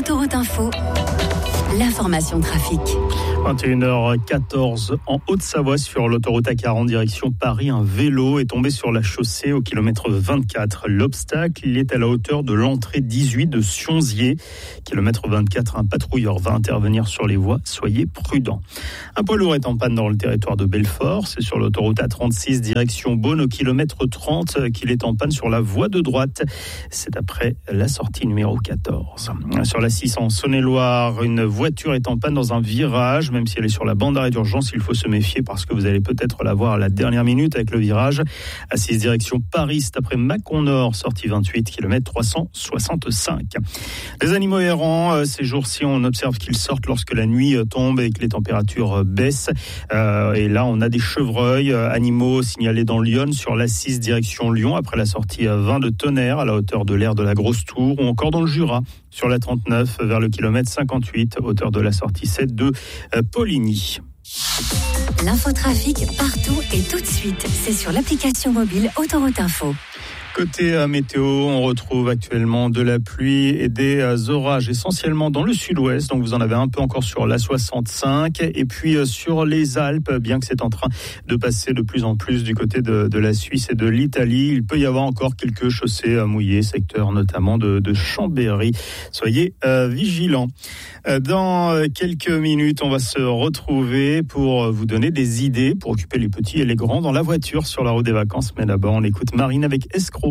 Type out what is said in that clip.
Autoroute Info, l'information trafic. 21h14 en Haute-Savoie sur l'autoroute A40 direction Paris. Un vélo est tombé sur la chaussée au kilomètre 24. L'obstacle, il est à la hauteur de l'entrée 18 de Sionzier. Kilomètre 24, un patrouilleur va intervenir sur les voies. Soyez prudents. Un poids lourd est en panne dans le territoire de Belfort. C'est sur l'autoroute A36 direction Beaune au kilomètre 30 qu'il est en panne sur la voie de droite. C'est après la sortie numéro 14. Sur la 6 en Saône-et-Loire, une voiture est en panne dans un virage. Même si elle est sur la bande d'arrêt d'urgence, il faut se méfier parce que vous allez peut-être la voir à la dernière minute avec le virage. Assise direction Paris, c'est après Mâcon Nord, sortie 28, km 365. Les animaux errants, ces jours-ci, on observe qu'ils sortent lorsque la nuit tombe et que les températures baissent. Et là, on a des chevreuils, animaux signalés dans l'Yonne sur l'A6 direction Lyon, après la sortie 20 de Tonnerre, à la hauteur de l'aire de la Grosse Tour, ou encore dans le Jura, sur la 39 vers le kilomètre 58, hauteur de la sortie 7 de Poligny. L'infotrafic partout et tout de suite, c'est sur l'application mobile Autoroute Info. Côté météo, on retrouve actuellement de la pluie et des orages essentiellement dans le sud-ouest. Donc vous en avez un peu encore sur l'A65 et puis sur les Alpes, bien que c'est en train de passer de plus en plus du côté de la Suisse et de l'Italie. Il peut y avoir encore quelques chaussées mouillées, secteur notamment de Chambéry. Soyez vigilants. Dans quelques minutes, on va se retrouver pour vous donner des idées pour occuper les petits et les grands dans la voiture sur la route des vacances. Mais d'abord, on écoute Marine avec Escroc.